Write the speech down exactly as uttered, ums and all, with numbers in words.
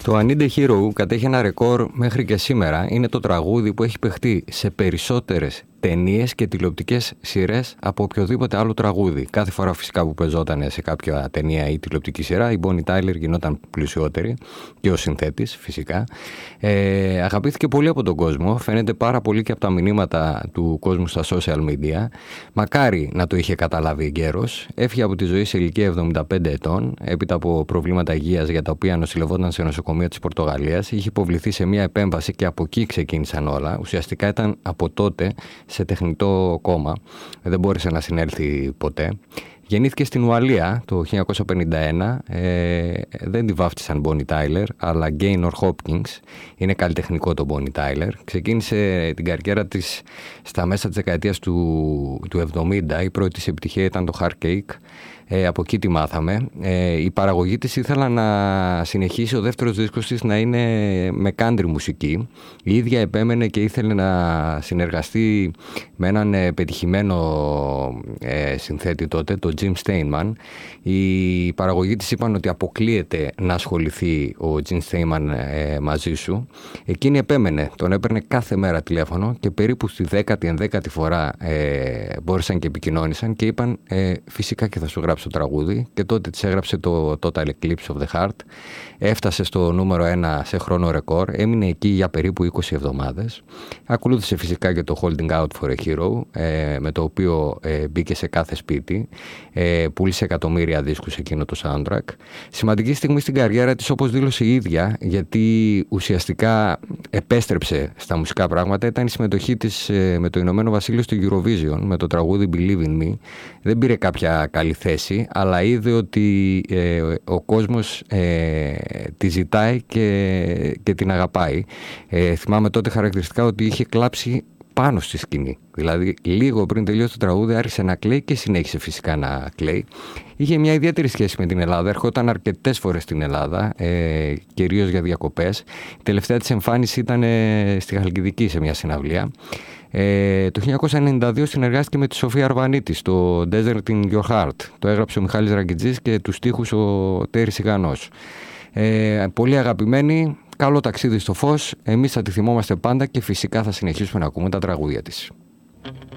Το I Need a Hero κατέχει ένα ρεκόρ μέχρι και σήμερα. Είναι το τραγούδι που έχει παιχτεί σε περισσότερες ταινίες και τηλεοπτικές σειρές από οποιοδήποτε άλλο τραγούδι. Κάθε φορά φυσικά που παίζονταν σε κάποια ταινία ή τηλεοπτική σειρά, η Bonnie Tyler γινόταν πλουσιότερη και ο συνθέτης φυσικά. Ε, αγαπήθηκε πολύ από τον κόσμο, φαίνεται πάρα πολύ και από τα μηνύματα του κόσμου στα social media. Μακάρι να το είχε καταλάβει εγκαίρος. Έφυγε από τη ζωή σε ηλικία εβδομήντα πέντε ετών, έπειτα από προβλήματα υγείας για τα οποία νοσηλευόταν σε νοσοκομεία της Πορτογαλίας. Είχε υποβληθεί σε μια επέμβαση και από εκεί ξεκίνησαν όλα. Ουσιαστικά ήταν από τότε σε τεχνητό κόμμα, δεν μπόρεσε να συνέλθει ποτέ. Γεννήθηκε στην Ουαλία το χίλια εννιακόσια πενήντα ένα, ε, δεν τη βάφτισαν Bonnie Tyler, αλλά Gaynor Hopkins, είναι καλλιτεχνικό το Bonnie Tyler. Ξεκίνησε την καριέρα της στα μέσα της δεκαετίας του, του εβδομήντα, η πρώτη της επιτυχία ήταν το Heartcake. Ε, από εκεί τη μάθαμε. Ε, η παραγωγή της ήθελα να συνεχίσει ο δεύτερος δίσκος της να είναι με country μουσική. Η ίδια επέμενε και ήθελε να συνεργαστεί με έναν ε, πετυχημένο ε, συνθέτη τότε, τον Jim Steinman. Η παραγωγή της είπαν ότι αποκλείεται να ασχοληθεί ο Jim Steinman ε, μαζί σου. Εκείνη επέμενε, τον έπαιρνε κάθε μέρα τηλέφωνο και περίπου στη δέκατη ενδέκατη φορά ε, μπόρεσαν και επικοινώνησαν και είπαν ε, φυσικά και θα σου γράψω το τραγούδι, και τότε της έγραψε το Total Eclipse of the Heart. Έφτασε στο νούμερο ένα σε χρόνο ρεκόρ, έμεινε εκεί για περίπου είκοσι εβδομάδες. Ακολούθησε φυσικά και το Holding Out for a Hero, ε, με το οποίο ε, μπήκε σε κάθε σπίτι, ε, πούλησε εκατομμύρια δίσκους εκείνο το soundtrack. Σημαντική στιγμή στην καριέρα της, όπως δήλωσε η ίδια, γιατί ουσιαστικά επέστρεψε στα μουσικά πράγματα, ήταν η συμμετοχή της ε, με το Ηνωμένο Βασίλειο στο Eurovision με το τραγούδι Believe in Me. Δεν πήρε κάποια καλή θέση, αλλά είδε ότι ε, ο κόσμος ε, τη ζητάει και, και την αγαπάει. Ε, θυμάμαι τότε χαρακτηριστικά ότι είχε κλάψει πάνω στη σκηνή. Δηλαδή, λίγο πριν τελειώσει το τραγούδι, άρχισε να κλαίει και συνέχισε φυσικά να κλαίει. Είχε μια ιδιαίτερη σχέση με την Ελλάδα. Ερχόταν αρκετές φορές στην Ελλάδα, ε, κυρίως για διακοπές. Η τελευταία της εμφάνιση ήταν ε, στη Χαλκιδική σε μια συναυλία. Ε, το χίλια εννιακόσια ενενήντα δύο συνεργάστηκε με τη Σοφία Αρβανίτη στο Desert in Your Heart. Το έγραψε ο Μιχάλης Ραγκιτζής και τους στίχους ο Τέρης Ιγανός. Ε, πολύ αγαπημένη, καλό ταξίδι στο φως. Εμείς θα τη θυμόμαστε πάντα και φυσικά θα συνεχίσουμε να ακούμε τα τραγούδια της.